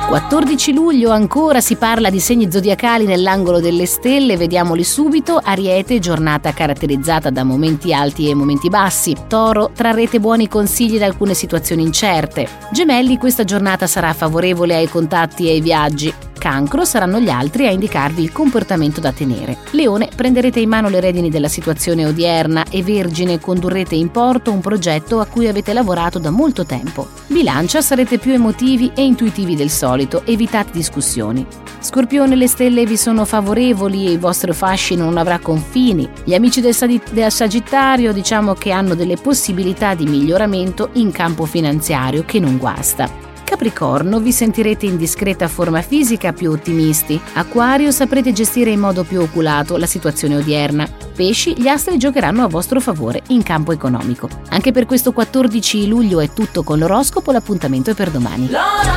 14 luglio ancora si parla di segni zodiacali nell'angolo delle stelle, vediamoli subito. Ariete, giornata caratterizzata da momenti alti e momenti bassi. Toro, trarrete buoni consigli da alcune situazioni incerte. Gemelli, questa giornata sarà favorevole ai contatti e ai viaggi. Cancro, saranno gli altri a indicarvi il comportamento da tenere. Leone, prenderete in mano le redini della situazione odierna e Vergine, condurrete in porto un progetto a cui avete lavorato da molto tempo. Bilancia, sarete più emotivi e intuitivi del solito, evitate discussioni. Scorpione, le stelle vi sono favorevoli e il vostro fascino non avrà confini. Gli amici del Sagittario diciamo che hanno delle possibilità di miglioramento in campo finanziario che non guasta. Capricorno, vi sentirete in discreta forma fisica più ottimisti. Acquario, saprete gestire in modo più oculato la situazione odierna. Pesci, gli astri giocheranno a vostro favore in campo economico. Anche per questo 14 luglio è tutto con l'oroscopo, l'appuntamento è per domani.